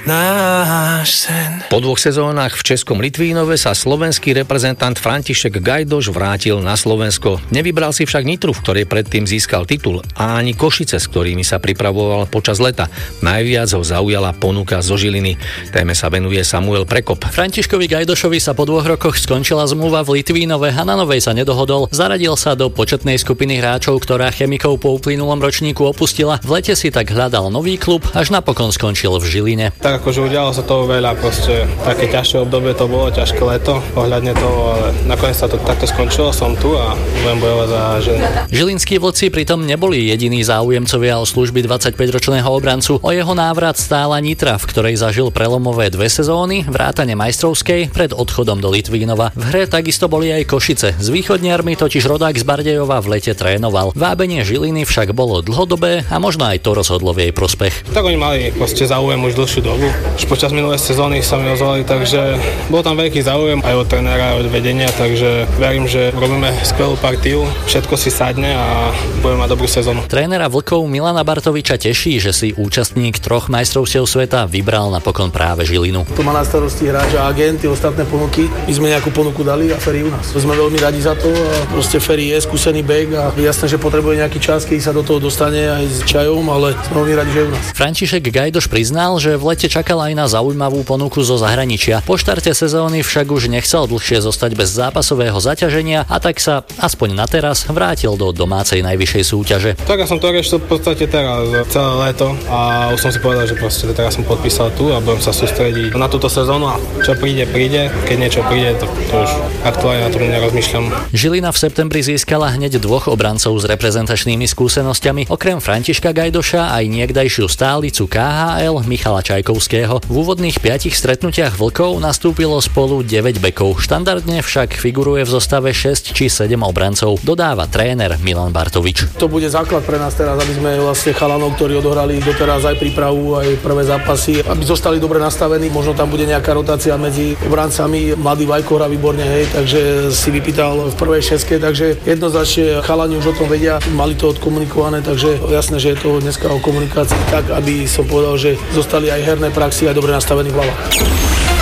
náš sen. Po 2 sezónach v Českom Litvínove sa slovenský reprezentant František Gajdoš vrátil na Slovensko. Nevybral si však Nitru, v ktorej predtým získal titul, a ani Košice, s ktorými sa pripravoval počas leta. Najviac ho zaujala ponuka zo Žiliny. Téme sa venuje Samuel Prekop. Františkovi Gajdošovi sa po 2 rokoch skončila zmluva v Litvínove a na novej sa nedohodol. Zaradil sa do početnej skupiny hráčov, ktorá Chemikov po uplynulom ročníku opustila. V lete si tak hľadal nový klub, až napokon skončil v Žiline. Tak akože udialo sa toho veľa, proste také ťažšie obdobie to bolo, ťažké leto ohľadne toho, ale nakoniec sa to takto skončilo, som tu a budem bojovať za Žilinu. Žilinskí vlci pritom neboli jediní záujemcovia o služby 25-ročného obrancu. O jeho návrat stála Nitra, v ktorej zažil prelomové 2 sezóny, vrátane majstrovskej pred odchodom do Litvínova. V hre takisto boli aj Košice. S východniarmi totiž rodák z Bardejova v lete trénoval. Vábenie Žiliny však bolo dlhodobé a možno aj to rozhodlo v jej prospech. Tak oni mali proste záujem už dlhšiu dobu. Už počas minulej sezóny sa mi ozvali, takže bol tam veľký záujem aj od trénera, aj od vedenia, takže verím, že robíme skvelú partiu, všetko si sadne a budeme mať dobrú sezónu. Trénera Vlkov Milana Bartoviča teší, že si účastník 3 majstrovstiev sveta vybral napokon práve Žilinu. To má na starosti hráč a agent, tie ostatné ponuky. My sme nejakú ponuku dali a Ferry u nás. Sme veľmi radi za to a proste Ferry je skúsený bek a jasné, že potrebuje nejaký čas, keď sa do toho dostane aj s čajom, ale sme veľmi radi, že je u nás. František Gajdoš priznal, že v lete čakal aj na zaujímavú ponuku zo zahraničia. Po štarte sezóny však už nechcel dlhšie zostať bez zápasového zaťaženia a tak sa aspoň na teraz vrátil do domácej najvyššej súťaže. Tak ja som to riešil v podstate teraz celé leto a už som si povedal, že proste teraz som podpísal tu a budem sa sústrediť na túto sezónu a čo príde, keď niečo príde, to už aktuálne na tom nerozmýšľam. Žilina v septembri získala hneď 2 obrancov s reprezentačnými skúsenosťami, okrem Františka Gajdoša aj niekdajšiu stálicu KHL Michala Čajkovského. V úvodných 5 stretnutiach Vlkov nastúpilo spolu 9 bekov. Štandardne však figuruje v zostave 6 či 7 obrancov, dodáva tréner Milan Bartovič. To bude základ pre nás teraz, aby sme vlastne chalanov, ktorí odohrali doteraz aj prípravu, aj prvé zápasy, aby zostali dobre nastavení. Možno tam bude nejaká rotácia medzi obrancami. Mladý Vajko hrá výborne, takže si vypýtal v prvej 6, takže jednoznačne chalani už o tom vedia, mali to odkomunikované, takže jasné, že je to dneska o komunikácii tak, aby som povedal, že zostali aj herné praxi, aj dobre nastavení v hlavách.